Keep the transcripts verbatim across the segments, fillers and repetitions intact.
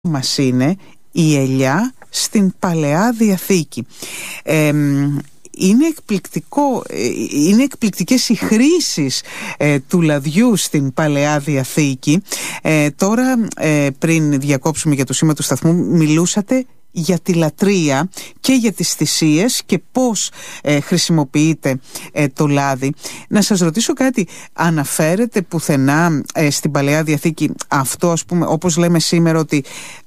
μας είναι η ελιά στην Παλαιά Διαθήκη. Ε, είναι εκπληκτικό, είναι εκπληκτικές οι χρήσεις ε, του λαδιού στην Παλαιά Διαθήκη. Ε, τώρα ε, πριν διακόψουμε για το σήμα του σταθμού, μιλούσατε για τη λατρεία και για τις θυσίες και πώς ε, χρησιμοποιείται ε, το λάδι. Να σας ρωτήσω κάτι, αναφέρεται πουθενά ε, στην Παλαιά Διαθήκη αυτό, ας πούμε, όπως λέμε σήμερα, ότι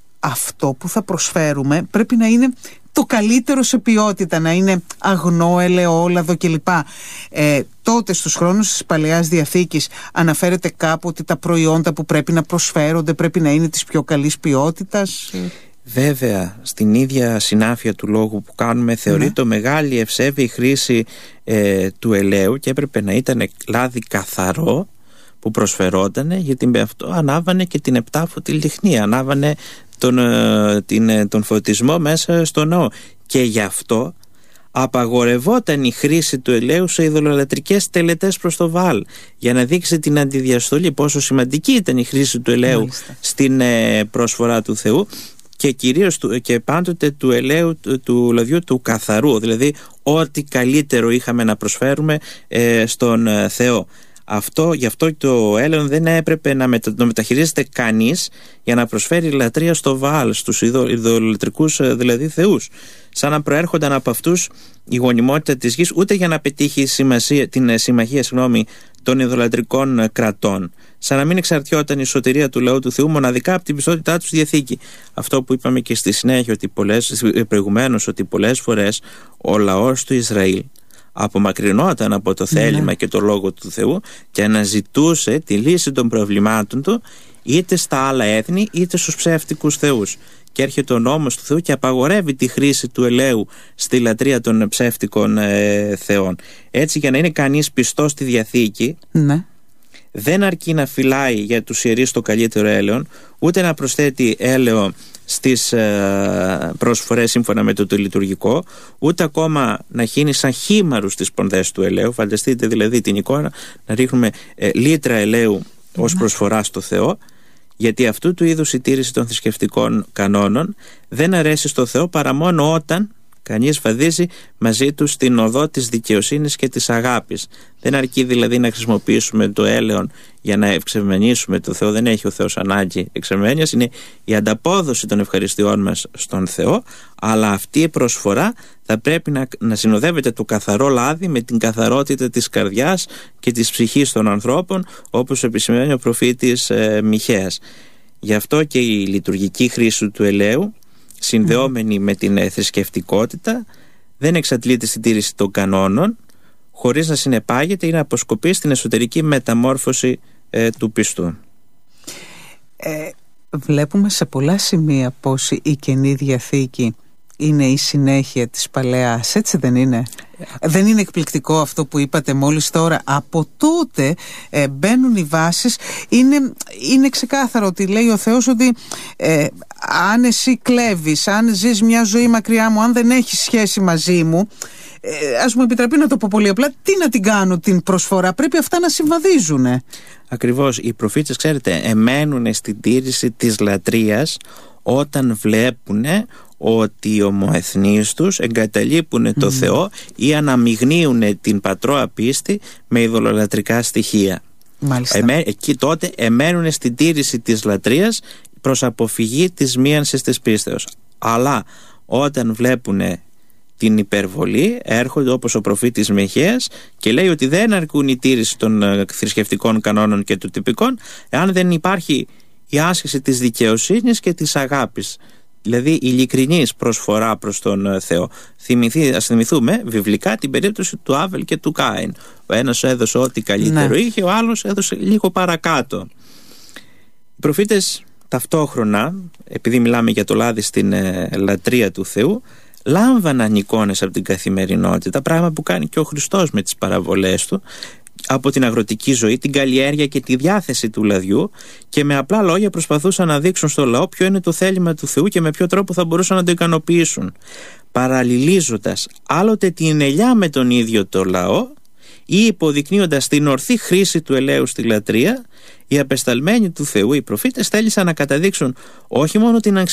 αυτό που θα προσφέρουμε πρέπει να είναι το καλύτερο σε ποιότητα, να είναι αγνό, ελαιόλαδο κλπ. Ε, τότε στους χρόνους της Παλαιάς Διαθήκης αναφέρεται κάπου ότι τα προϊόντα που πρέπει να προσφέρονται πρέπει να είναι της πιο καλής ποιότητας. Βέβαια, στην ίδια συνάφεια του λόγου που κάνουμε θεωρείται ναι. μεγάλη ευσέβη χρήση ε, του ελαίου και έπρεπε να ήταν λάδι καθαρό που προσφερόταν, γιατί με αυτό ανάβανε και την επτάφωτη λιχνία, ανάβανε τον, την, τον φωτισμό μέσα στο ναό, και γι' αυτό απαγορευόταν η χρήση του ελαίου σε ειδωλολατρικές τελετές προς το Βαάλ, για να δείξει την αντιδιαστολή, πόσο σημαντική ήταν η χρήση του ελαίου Μάλιστα. στην ε, προσφορά του Θεού, και κυρίως του, και πάντοτε του ελαίου του, του λαδιού του καθαρού, δηλαδή ό,τι καλύτερο είχαμε να προσφέρουμε ε, στον ε, Θεό. Αυτό, γι' αυτό το έλεον δεν έπρεπε να μετα, το μεταχειρίζεται κανείς για να προσφέρει λατρεία στο Βαάλ, στους ειδωλολατρικούς δηλαδή θεούς, σαν να προέρχονταν από αυτούς η γονιμότητα της γης, ούτε για να πετύχει σημασία, την συμμαχία συγγνώμη, των ειδωλολατρικών κρατών, σαν να μην εξαρτιόταν η σωτηρία του λαού του Θεού μοναδικά από την πιστότητά του στη Διαθήκη. Αυτό που είπαμε και στη συνέχεια ότι πολλές, προηγουμένως, ότι πολλές φορές ο λαός του Ισραήλ απομακρυνόταν από το θέλημα ναι. και το λόγο του Θεού και αναζητούσε τη λύση των προβλημάτων του είτε στα άλλα έθνη είτε στους ψεύτικους θεούς, και έρχεται ο νόμος του Θεού και απαγορεύει τη χρήση του ελαίου στη λατρεία των ψεύτικων ε, θεών. Έτσι, για να είναι κανείς πιστός στη Διαθήκη ναι. δεν αρκεί να φυλάει για τους ιερείς το καλύτερο έλαιο, ούτε να προσθέτει έλαιο στις ε, προσφορές σύμφωνα με το, το λειτουργικό, ούτε ακόμα να χύνει σαν χήμαρους τις πονδές του ελαίου. Φανταστείτε δηλαδή την εικόνα να ρίχνουμε ε, λίτρα ελαίου ως προσφορά στο Θεό, γιατί αυτού του είδους η τήρηση των θρησκευτικών κανόνων δεν αρέσει στο Θεό παρά μόνο όταν κανείς βαδίζει μαζί του στην οδό της δικαιοσύνης και της αγάπης. Δεν αρκεί δηλαδή να χρησιμοποιήσουμε το έλεον για να εξευμενήσουμε το Θεό. Δεν έχει ο Θεός ανάγκη εξευμενίας, είναι η ανταπόδοση των ευχαριστειών μας στον Θεό, αλλά αυτή η προσφορά θα πρέπει να, να συνοδεύεται το καθαρό λάδι με την καθαρότητα της καρδιάς και της ψυχής των ανθρώπων, όπως επισημαίνει ο προφήτης ε, Μιχαίας. Γι' αυτό και η λειτουργική χρήση του ελαίου, συνδεόμενη με την θρησκευτικότητα, δεν εξαντλείται στην τήρηση των κανόνων, χωρίς να συνεπάγεται ή να αποσκοπεί στην εσωτερική μεταμόρφωση ε, του πιστού. Ε, βλέπουμε σε πολλά σημεία πως η Καινή Διαθήκη είναι η συνέχεια της Παλαιάς, έτσι δεν είναι? Δεν είναι εκπληκτικό αυτό που είπατε μόλις τώρα? Από τότε ε, μπαίνουν οι βάσεις. Είναι, είναι ξεκάθαρο ότι λέει ο Θεός ότι ε, αν εσύ κλέβεις, αν ζεις μια ζωή μακριά μου, αν δεν έχεις σχέση μαζί μου, ε, ας μου επιτραπεί να το πω πολύ απλά, τι να την κάνω την προσφορά? Πρέπει αυτά να συμβαδίζουνε. Ακριβώς. Οι προφήτες, ξέρετε, εμένουν στην τήρηση της λατρείας όταν βλέπουν ότι οι ομοεθνείς τους εγκαταλείπουν mm. το Θεό ή αναμειγνύουν την πατρόα πίστη με ειδωλολατρικά στοιχεία. Μάλιστα. Εμέ, εκεί τότε εμένουν στην τήρηση της λατρείας προς αποφυγή της μίανσης της πίστεως. Αλλά όταν βλέπουν την υπερβολή, έρχονται όπως ο προφήτης Μιχαίας και λέει ότι δεν αρκούν η τήρηση των θρησκευτικών κανόνων και του τυπικών, εάν δεν υπάρχει η άσκηση της δικαιοσύνης και της αγάπης, δηλαδή η ειλικρινής προσφορά προς τον Θεό. Θυμηθεί, ας θυμηθούμε βιβλικά την περίπτωση του Άβελ και του Κάιν. Ο ένας έδωσε ό,τι καλύτερο ναι. είχε, ο άλλος έδωσε λίγο παρακάτω. Οι προφήτες ταυτόχρονα, επειδή μιλάμε για το λάδι στην ε, λατρεία του Θεού, λάμβαναν εικόνες από την καθημερινότητα, πράγμα που κάνει και ο Χριστός με τις παραβολές του, από την αγροτική ζωή, την καλλιέργεια και τη διάθεση του λαδιού, και με απλά λόγια προσπαθούσαν να δείξουν στο λαό ποιο είναι το θέλημα του Θεού και με ποιο τρόπο θα μπορούσαν να το ικανοποιήσουν, παραλληλίζοντας άλλοτε την ελιά με τον ίδιο το λαό ή υποδεικνύοντας την ορθή χρήση του ελαίου στη λατρεία, οι απεσταλμένοι του Θεού, οι προφήτες, θέλησαν να καταδείξουν όχι μόνο την